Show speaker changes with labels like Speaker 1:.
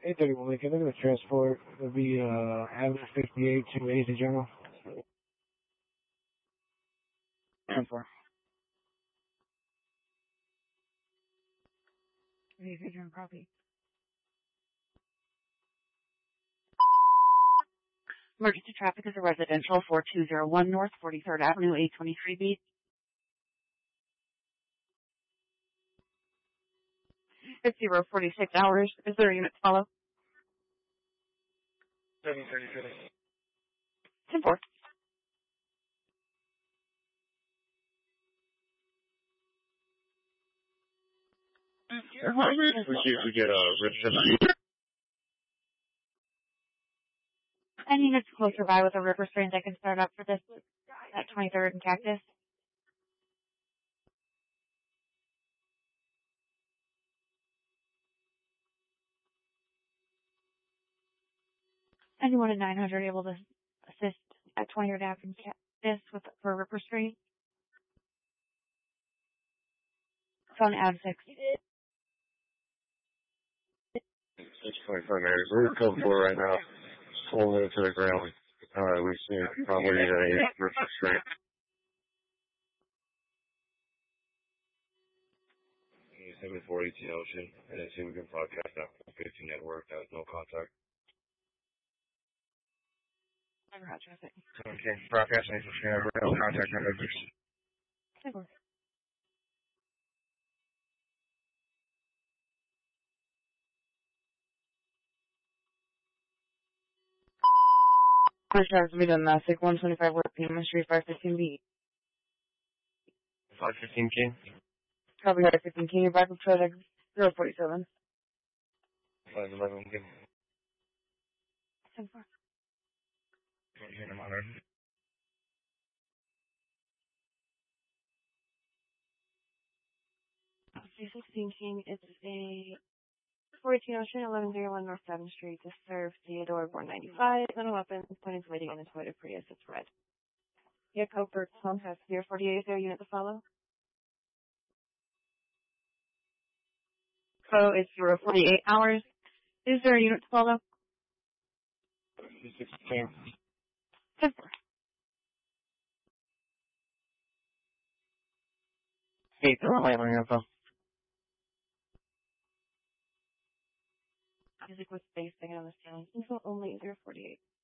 Speaker 1: 831 Lincoln, look at the transport. It'll be Avenue 58 to AZ General.
Speaker 2: 10-4. AZ General copy. Emergency traffic is a residential 4201 North 43rd Avenue, 823B. It's 046 hours. Is there a unit to follow?
Speaker 1: 733.
Speaker 2: 10-4.
Speaker 1: We get a rip.
Speaker 2: Any units closer by with a rip restraint that can start up for this at 23rd and Cactus? Anyone at 900 able to assist at 23rd Avenue and Cactus for a rip restraint? Phone out 6.
Speaker 1: 625 meters. We're code 4 right now. Pulling it to the ground. We see probably a rip restraint. 740 to Ocean. And then see we can broadcast that 15 network. That was no contact.
Speaker 2: Traffic.
Speaker 1: Okay, broadcast network. No contact networks.
Speaker 2: 10-4. Contract to be done last week, 125 West Pima Street, 515B.
Speaker 1: 515 King.
Speaker 2: Copy 515 King, your backup project 047.
Speaker 1: 511 King.
Speaker 2: 10-4.
Speaker 1: I'm on there.
Speaker 2: 316 King, it's a 14 Ocean, 1101 North 7th Street to serve Theodore 495. Then a weapon pointed to waiting in a Toyota Prius. It's red. Yeah, code for Tom has 048. Is there a unit to follow? So it's 048 hours. Is there a unit to follow?
Speaker 1: 316.
Speaker 2: 10-4.
Speaker 1: Hey, throw away my info.
Speaker 2: Music with space thing on the ceiling. Info only 048.